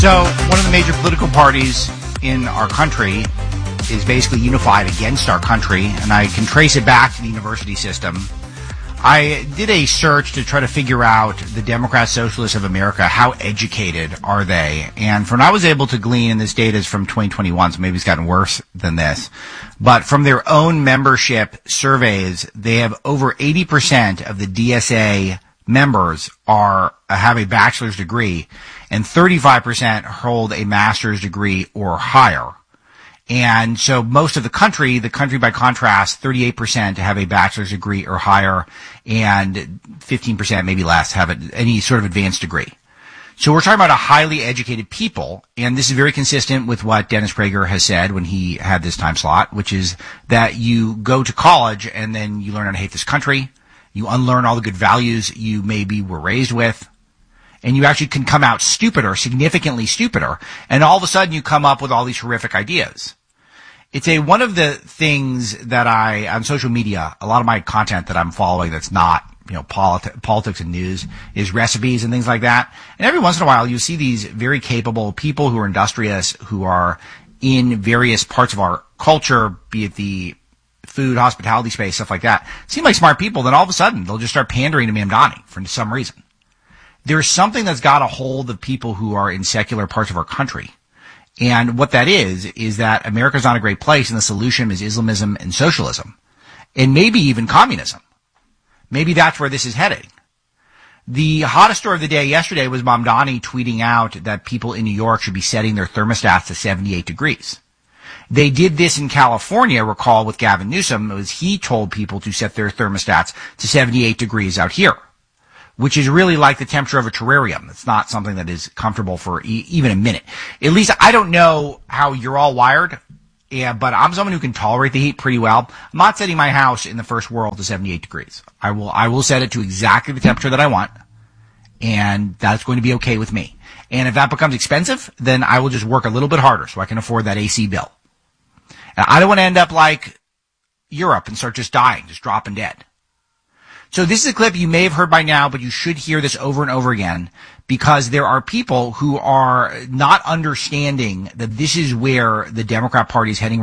So one of the major political parties in our country is basically unified against our country, and I can trace it back to the university system. I did a search to try to figure out the Democrat Socialists of America, how educated are they? And from what I was able to glean, and this data is from 2021, so maybe it's gotten worse than this, but from their own membership surveys, they have over 80% of the DSA members have a bachelor's degree, and 35% hold a master's degree or higher. And so most of the country by contrast, 38% have a bachelor's degree or higher, and 15%, maybe less, have any sort of advanced degree. So we're talking about a highly educated people, and this is very consistent with what Dennis Prager has said when he had this time slot, which is that you go to college and then you learn how to hate this country, you unlearn all the good values you maybe were raised with, and you actually can come out stupider, significantly stupider, and all of a sudden you come up with all these horrific ideas. It's one of the things that on social media, a lot of my content that I'm following that's not, politics and news is recipes and things like that. And every once in a while you see these very capable people who are industrious, who are in various parts of our culture, be it the food, hospitality space, stuff like that, seem like smart people. Then all of a sudden they'll just start pandering to Mamdani for some reason. There's something that's got a hold of people who are in secular parts of our country. And what that is that America's not a great place, and the solution is Islamism and socialism, and maybe even communism. Maybe that's where this is heading. The hottest story of the day yesterday was Mamdani tweeting out that people in New York should be setting their thermostats to 78 degrees. They did this in California, recall, with Gavin Newsom. It was he told people to set their thermostats to 78 degrees out here, which is really like the temperature of a terrarium. It's not something that is comfortable for even a minute. At least I don't know how you're all wired, but I'm someone who can tolerate the heat pretty well. I'm not setting my house in the first world to 78 degrees. I will set it to exactly the temperature that I want, and that's going to be okay with me. And if that becomes expensive, then I will just work a little bit harder so I can afford that AC bill. And I don't want to end up like Europe and start just dying, just dropping dead. So this is a clip you may have heard by now, but you should hear this over and over again, because there are people who are not understanding that this is where the Democrat Party is heading